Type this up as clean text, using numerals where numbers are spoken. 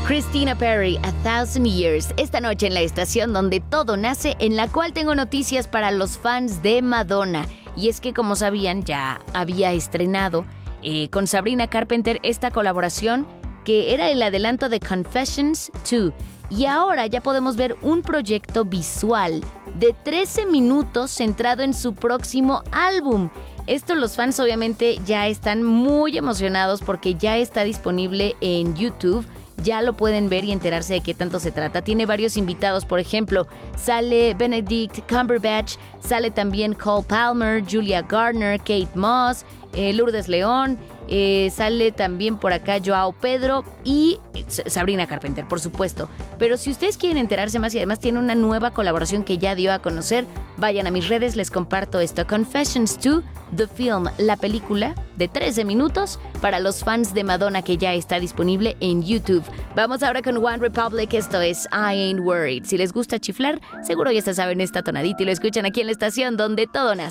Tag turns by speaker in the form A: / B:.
A: Christina Perri, A Thousand Years, esta noche en la estación donde todo nace, en la cual tengo noticias para los fans de Madonna. Y es que, como sabían, ya había estrenado con Sabrina Carpenter esta colaboración que era el adelanto de Confessions 2. Y ahora ya podemos ver un proyecto visual de 13 minutos centrado en su próximo álbum. Esto los fans obviamente ya están muy emocionados porque ya está disponible en YouTube. Ya lo pueden ver y enterarse de qué tanto se trata. Tiene varios invitados, por ejemplo, sale Benedict Cumberbatch, sale también Cole Palmer, Julia Garner, Kate Moss, Lourdes León, sale también por acá Joao Pedro y Sabrina Carpenter, por supuesto. Pero si ustedes quieren enterarse más y además tiene una nueva colaboración que ya dio a conocer, vayan a mis redes, les comparto esto. Confessions 2, The Film, la película de 13 minutos para los fans de Madonna que ya está disponible en YouTube. Vamos ahora con One Republic, esto es I Ain't Worried. Si les gusta chiflar, seguro ya se saben esta tonadita y lo escuchan aquí en la estación donde todo nace.